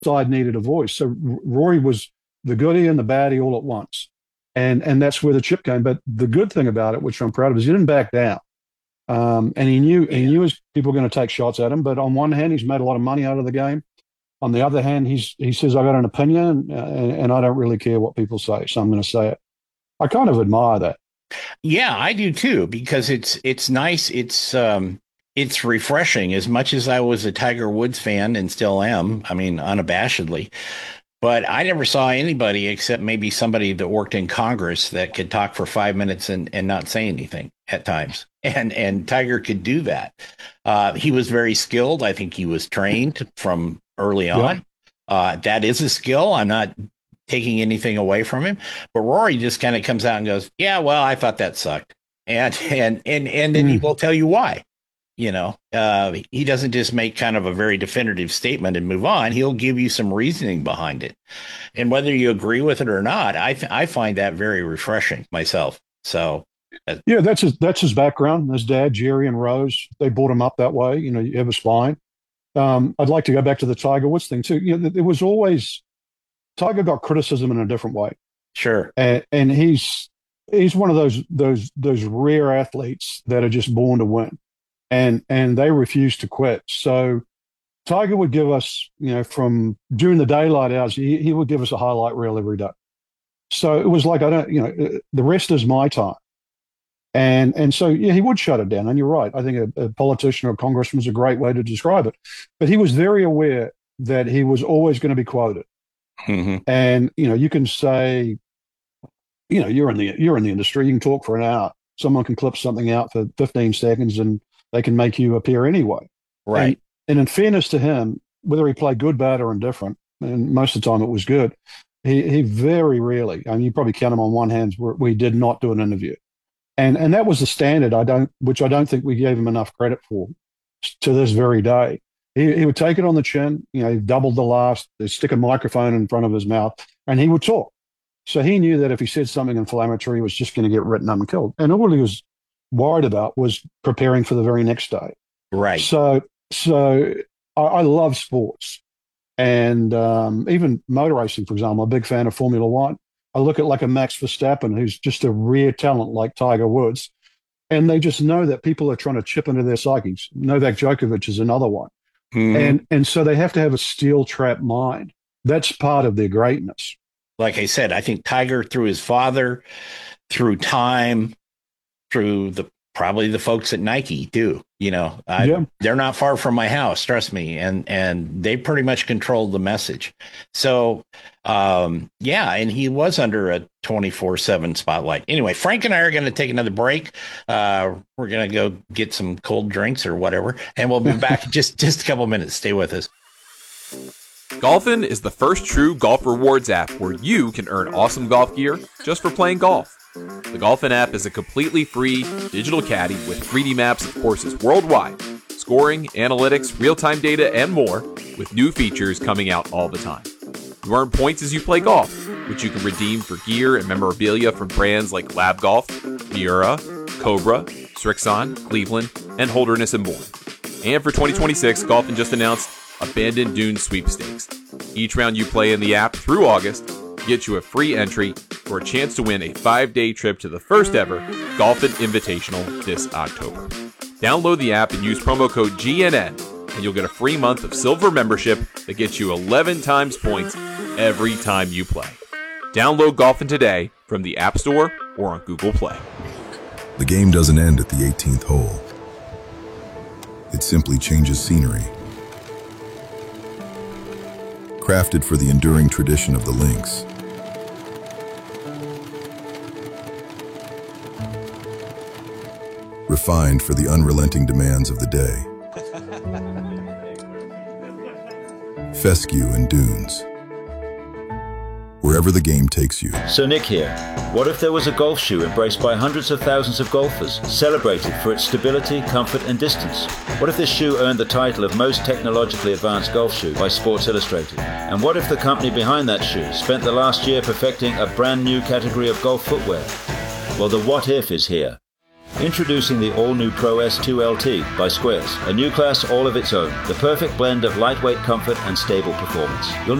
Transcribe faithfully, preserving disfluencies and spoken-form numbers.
side needed a voice. So Rory was the goodie and the baddie all at once. And and that's where the chip came. But the good thing about it, which I'm proud of, is he didn't back down. Um, and he knew he knew his people were going to take shots at him. But on one hand, he's made a lot of money out of the game. On the other hand, he's he says, I got an opinion, uh, and, and I don't really care what people say, so I'm going to say it. I kind of admire that. Yeah, I do too, because it's it's nice. It's um, it's refreshing. As much as I was a Tiger Woods fan and still am, I mean, unabashedly. But I never saw anybody except maybe somebody that worked in Congress that could talk for five minutes and, and not say anything at times. And and Tiger could do that. Uh, he was very skilled. I think he was trained from early on. Yeah. Uh, that is a skill. I'm not taking anything away from him. But Rory just kind of comes out and goes, yeah, well, I thought that sucked. And and and, and then mm. he will tell you why. You know, uh, he doesn't just make kind of a very definitive statement and move on. He'll give you some reasoning behind it. And whether you agree with it or not, I th- I find that very refreshing myself. So, uh, yeah, that's his, that's his background. His dad, Jerry and Rose, they brought him up that way. You know, it was fine. Um, I'd like to go back to the Tiger Woods thing, too. You know, there was always Tiger got criticism in a different way. Sure. And, and he's he's one of those those those rare athletes that are just born to win. And and they refuse to quit. So Tiger would give us, you know, from during the daylight hours, he, he would give us a highlight reel every day. So it was like, I don't, you know, the rest is my time. And and so, yeah, he would shut it down. And you're right. I think a, a politician or a congressman is a great way to describe it. But he was very aware that he was always going to be quoted. Mm-hmm. And, you know, you can say, you know, you're in the you're in the industry. You can talk for an hour. Someone can clip something out for fifteen seconds and they can make you appear anyway. Right. And, and in fairness to him, whether he played good, bad, or indifferent, and most of the time it was good, he, he very rarely, I mean, you probably count him on one hand, where we did not do an interview. And and that was the standard, I don't, which I don't think we gave him enough credit for to this very day. He, he would take it on the chin, you know, he doubled the last, they'd stick a microphone in front of his mouth, and he would talk. So he knew that if he said something inflammatory, he was just going to get written up and killed. And all he was worried about was preparing for the very next day. Right. So, so I, I love sports, and um, even motor racing, for example. I'm a big fan of Formula One. I look at like a Max Verstappen, who's just a rare talent like Tiger Woods, and they just know that people are trying to chip into their psyches. Novak Djokovic is another one, mm-hmm. and and so they have to have a steel trap mind. That's part of their greatness. Like I said, I think Tiger, through his father, through time, through the probably the folks at Nike too, you know, I, yeah. they're not far from my house, trust me. And, and they pretty much controlled the message. So, um, yeah. And he was under a twenty-four seven spotlight. Anyway, Frank and I are going to take another break. Uh, we're going to go get some cold drinks or whatever, and we'll be back in just, just a couple minutes. Stay with us. Golfin is the first true golf rewards app where you can earn awesome golf gear just for playing golf. The Golfin app is a completely free digital caddy with three D maps of courses worldwide, scoring, analytics, real-time data, and more, with new features coming out all the time. You earn points as you play golf, which you can redeem for gear and memorabilia from brands like Lab Golf, Miura, Cobra, Strixon, Cleveland, and Holderness and more. And for twenty twenty-six, Golfin just announced Abandoned Dunes Sweepstakes. Each round you play in the app through August gets you a free entry for a chance to win a five-day trip to the first ever Golfin Invitational this October. Download the app and use promo code G N N, and you'll get a free month of silver membership that gets you eleven times points every time you play. Download Golfin today from the App Store or on Google Play. The game doesn't end at the eighteenth hole. It simply changes scenery. Crafted for the enduring tradition of the links. Refined for the unrelenting demands of the day. Fescue and Dunes. Wherever the game takes you. So Nick here. What if there was a golf shoe embraced by hundreds of thousands of golfers, celebrated for its stability, comfort and distance? What if this shoe earned the title of most technologically advanced golf shoe by Sports Illustrated? And what if the company behind that shoe spent the last year perfecting a brand new category of golf footwear? Well, the what if is here. Introducing the all-new Pro S two L T by Squares, a new class all of its own, the perfect blend of lightweight comfort and stable performance. You'll